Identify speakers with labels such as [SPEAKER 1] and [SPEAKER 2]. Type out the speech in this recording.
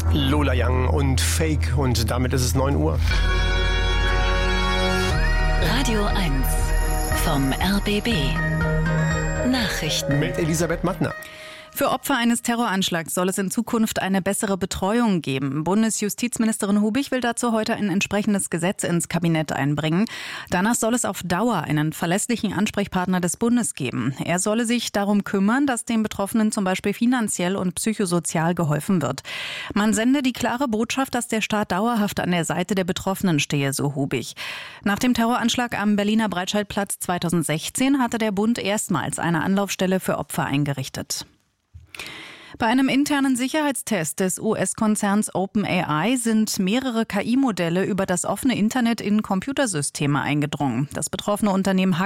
[SPEAKER 1] Lola Young und Fake und damit ist es 9 Uhr.
[SPEAKER 2] Radio 1 vom RBB. Nachrichten
[SPEAKER 1] Mit Elisabeth Mattner.
[SPEAKER 3] Für Opfer eines Terroranschlags soll es in Zukunft eine bessere Betreuung geben. Bundesjustizministerin Hubig will dazu heute ein entsprechendes Gesetz ins Kabinett einbringen. Danach soll es auf Dauer einen verlässlichen Ansprechpartner des Bundes geben. Er solle sich darum kümmern, dass den Betroffenen zum Beispiel finanziell und psychosozial geholfen wird. Man sende die klare Botschaft, dass der Staat dauerhaft an der Seite der Betroffenen stehe, so Hubig. Nach dem Terroranschlag am Berliner Breitscheidplatz 2016 hatte der Bund erstmals eine Anlaufstelle für Opfer eingerichtet. Bei einem internen Sicherheitstest des US-Konzerns OpenAI sind mehrere KI-Modelle über das offene Internet in Computersysteme eingedrungen. Das betroffene Unternehmen